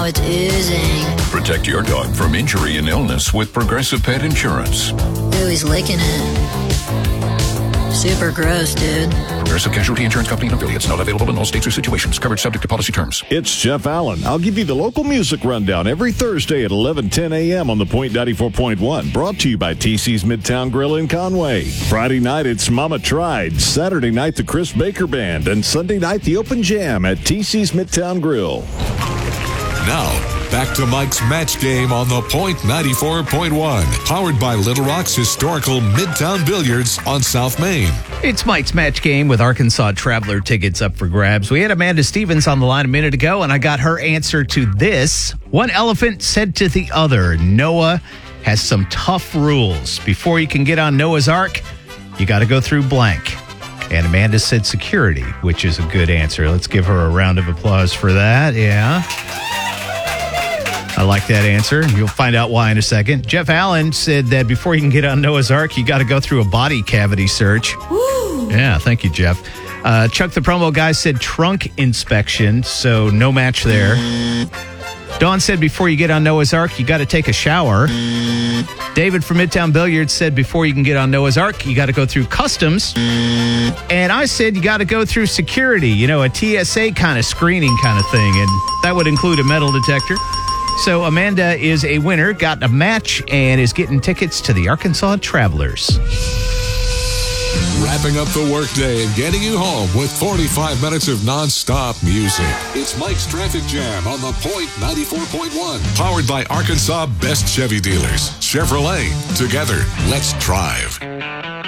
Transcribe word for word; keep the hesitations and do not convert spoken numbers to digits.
it's oozing. Protect your dog from injury and illness with Progressive Pet Insurance. Ooh, he's licking it. Super gross, dude. Progressive Casualty Insurance Company and affiliates. Not available in all states or situations. Coverage subject to policy terms. It's Jeff Allen. I'll give you the local music rundown every Thursday at eleven ten a.m. on the Point ninety-four point one. Brought to you by T C's Midtown Grill in Conway. Friday night, it's Mama Tried. Saturday night, the Chris Baker Band. And Sunday night, the Open Jam at T C's Midtown Grill. Now, back to Mike's Match Game on the Point ninety-four point one. Powered by Little Rock's historical Midtown Billiards on South Main. It's Mike's Match Game with Arkansas Traveler tickets up for grabs. We had Amanda Stevens on the line a minute ago, and I got her answer to this. One elephant said to the other, Noah has some tough rules. Before you can get on Noah's Ark, you got to go through blank. And Amanda said security, which is a good answer. Let's give her a round of applause for that. Yeah. I like that answer. You'll find out why in a second. Jeff Allen said that before you can get on Noah's Ark, you got to go through a body cavity search. Woo! Yeah, thank you, Jeff. Uh, Chuck the promo guy said trunk inspection, so no match there. Dawn said before you get on Noah's Ark, you got to take a shower. David from Midtown Billiards said before you can get on Noah's Ark, you got to go through customs. And I said you got to go through security, you know, a T S A kind of screening kind of thing. And that would include a metal detector. So Amanda is a winner, got a match, and is getting tickets to the Arkansas Travelers. Wrapping up the workday and getting you home with forty-five minutes of nonstop music. It's Mike's Traffic Jam on the Point ninety-four point one. Powered by Arkansas Best Chevy Dealers. Chevrolet. Together, let's drive.